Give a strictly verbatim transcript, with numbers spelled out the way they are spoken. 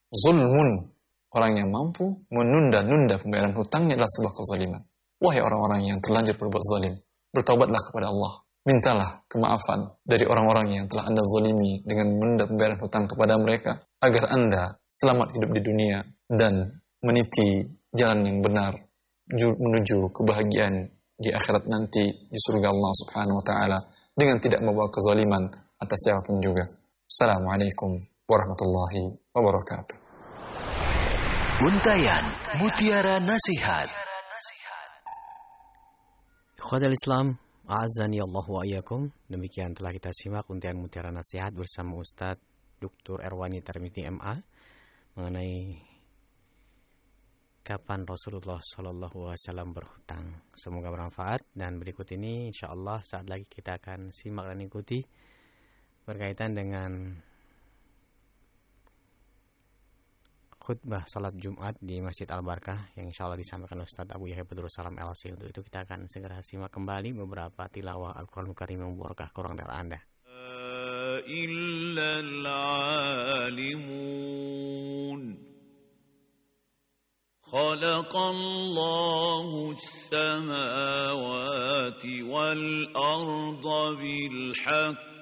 Zulmun, orang yang mampu menunda-nunda pembayaran hutangnya adalah sebuah kezaliman. Wahai orang-orang yang terlanjur berbuat zalim, bertaubatlah kepada Allah. Mintalah kemaafan dari orang-orang yang telah Anda zalimi dengan menunda pembayaran hutang kepada mereka, agar Anda selamat hidup di dunia dan meniti jalan yang benar menuju kebahagiaan di akhirat nanti di surga Allah Subhanahu wa taala dengan tidak membawa kezaliman atas siapapun juga. Assalamualaikum warahmatullahi wabarakatuh. Untayan Mutiara Nasihat. Ikhwatal Islam, a'azzani Allah wa iyyakum. Demikian telah kita simak untayan Mutiara Nasihat bersama Ustadz Doktor Erwani Tarmizi M A mengenai kapan Rasulullah Shallallahu Alaihi Wasallam berhutang. Semoga bermanfaat, dan berikut ini insya Allah saat lagi kita akan simak dan ikuti berkaitan dengan khutbah salat Jumat di Masjid Al-Barkah yang insya Allah disampaikan Ustaz Abu Yahya Badrul Salam L C. Untuk itu kita akan segera simak kembali beberapa tilawah Al-Quranul Karim yang membarakah kurang dari Anda. Illal alimun khalaqallahu as-samawati wal arda bil haqq